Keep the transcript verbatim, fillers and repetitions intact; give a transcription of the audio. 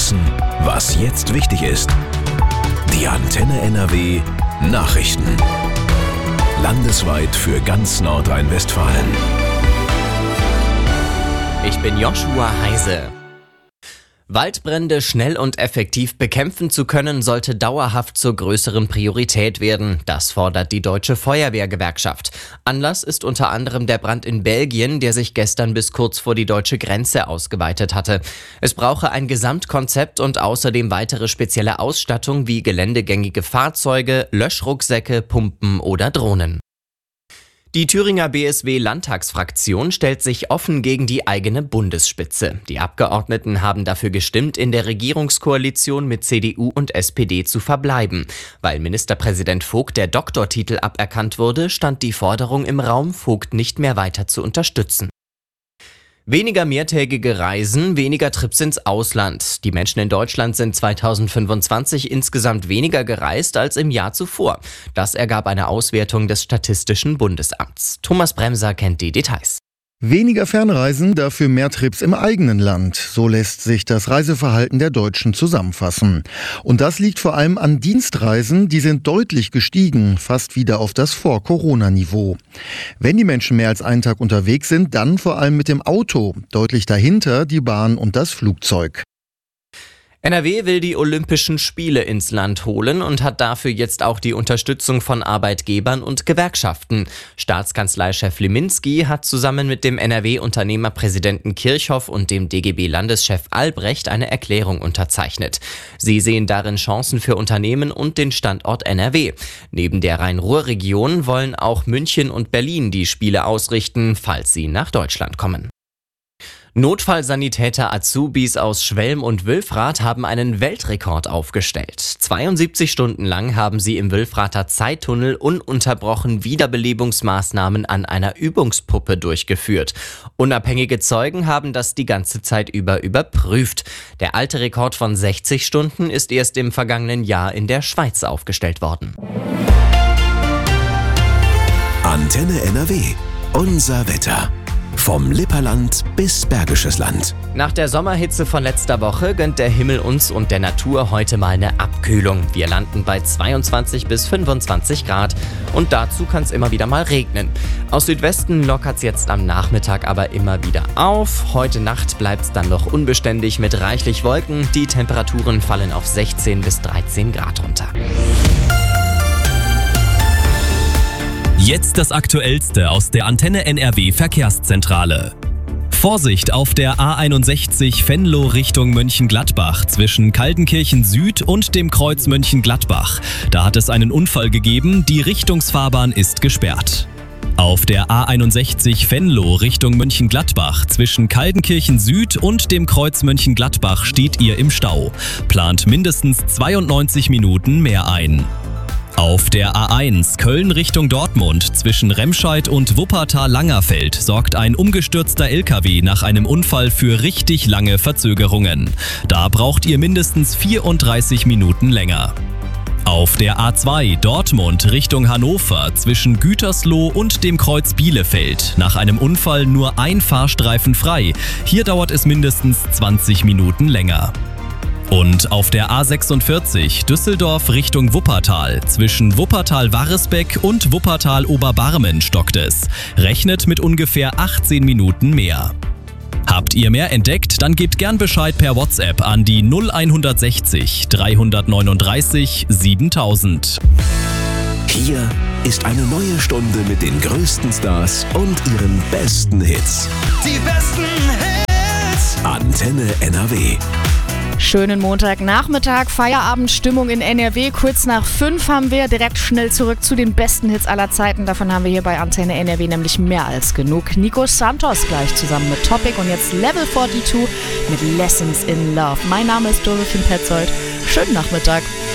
wissen, was jetzt wichtig ist. Die Antenne N R W Nachrichten. Landesweit für ganz Nordrhein-Westfalen. Ich bin Joshua Heise. Waldbrände schnell und effektiv bekämpfen zu können, sollte dauerhaft zur größeren Priorität werden. Das fordert die Deutsche Feuerwehrgewerkschaft. Anlass ist unter anderem der Brand in Belgien, der sich gestern bis kurz vor die deutsche Grenze ausgeweitet hatte. Es brauche ein Gesamtkonzept und außerdem weitere spezielle Ausstattung wie geländegängige Fahrzeuge, Löschrucksäcke, Pumpen oder Drohnen. Die Thüringer B S W-Landtagsfraktion stellt sich offen gegen die eigene Bundesspitze. Die Abgeordneten haben dafür gestimmt, in der Regierungskoalition mit C D U und S P D zu verbleiben. Weil Ministerpräsident Vogt der Doktortitel aberkannt wurde, stand die Forderung im Raum, Vogt nicht mehr weiter zu unterstützen. Weniger mehrtägige Reisen, weniger Trips ins Ausland. Die Menschen in Deutschland sind zweitausendfünfundzwanzig insgesamt weniger gereist als im Jahr zuvor. Das ergab eine Auswertung des Statistischen Bundesamts. Thomas Bremser kennt die Details. Weniger Fernreisen, dafür mehr Trips im eigenen Land. So lässt sich das Reiseverhalten der Deutschen zusammenfassen. Und das liegt vor allem an Dienstreisen, die sind deutlich gestiegen, fast wieder auf das Vor-Corona-Niveau. Wenn die Menschen mehr als einen Tag unterwegs sind, dann vor allem mit dem Auto. Deutlich dahinter die Bahn und das Flugzeug. N R W will die Olympischen Spiele ins Land holen und hat dafür jetzt auch die Unterstützung von Arbeitgebern und Gewerkschaften. Staatskanzleichef Liminski hat zusammen mit dem N R W-Unternehmerpräsidenten Kirchhoff und dem D G B-Landeschef Albrecht eine Erklärung unterzeichnet. Sie sehen darin Chancen für Unternehmen und den Standort N R W. Neben der Rhein-Ruhr-Region wollen auch München und Berlin die Spiele ausrichten, falls sie nach Deutschland kommen. Notfallsanitäter Azubis aus Schwelm und Wülfrath haben einen Weltrekord aufgestellt. zweiundsiebzig Stunden lang haben sie im Wülfrather Zeittunnel ununterbrochen Wiederbelebungsmaßnahmen an einer Übungspuppe durchgeführt. Unabhängige Zeugen haben das die ganze Zeit über überprüft. Der alte Rekord von sechzig Stunden ist erst im vergangenen Jahr in der Schweiz aufgestellt worden. Antenne N R W. Unser Wetter. Vom Lipperland bis Bergisches Land. Nach der Sommerhitze von letzter Woche gönnt der Himmel uns und der Natur heute mal eine Abkühlung. Wir landen bei zweiundzwanzig bis fünfundzwanzig Grad und dazu kann es immer wieder mal regnen. Aus Südwesten lockert es jetzt am Nachmittag aber immer wieder auf. Heute Nacht bleibt es dann noch unbeständig mit reichlich Wolken. Die Temperaturen fallen auf sechzehn bis dreizehn Grad runter. Jetzt das Aktuellste aus der Antenne N R W Verkehrszentrale. Vorsicht auf der A einundsechzig Venlo Richtung Mönchengladbach zwischen Kaldenkirchen Süd und dem Kreuz Mönchengladbach. Da hat es einen Unfall gegeben, die Richtungsfahrbahn ist gesperrt. Auf der A einundsechzig Venlo Richtung Mönchengladbach zwischen Kaldenkirchen Süd und dem Kreuz Mönchengladbach steht ihr im Stau. Plant mindestens zweiundneunzig Minuten mehr ein. Auf der A eins Köln Richtung Dortmund zwischen Remscheid und Wuppertal-Langerfeld sorgt ein umgestürzter L K W nach einem Unfall für richtig lange Verzögerungen. Da braucht ihr mindestens vierunddreißig Minuten länger. Auf der A zwei Dortmund Richtung Hannover zwischen Gütersloh und dem Kreuz Bielefeld nach einem Unfall nur ein Fahrstreifen frei. Hier dauert es mindestens zwanzig Minuten länger. Und auf der A sechsundvierzig Düsseldorf Richtung Wuppertal zwischen Wuppertal-Waresbeck und Wuppertal-Oberbarmen stockt es. Rechnet mit ungefähr achtzehn Minuten mehr. Habt ihr mehr entdeckt? Dann gebt gern Bescheid per WhatsApp an die null hundertsechzig dreihundertneununddreißig siebentausend. Hier ist eine neue Stunde mit den größten Stars und ihren besten Hits. Die besten Hits! Antenne N R W. Schönen Montagnachmittag, Feierabendstimmung in N R W. Kurz nach fünf haben wir direkt schnell zurück zu den besten Hits aller Zeiten. Davon haben wir hier bei Antenne N R W nämlich mehr als genug. Nico Santos gleich zusammen mit Topic und jetzt Level zweiundvierzig mit Lessons in Love. Mein Name ist Josephine Petzold. Schönen Nachmittag.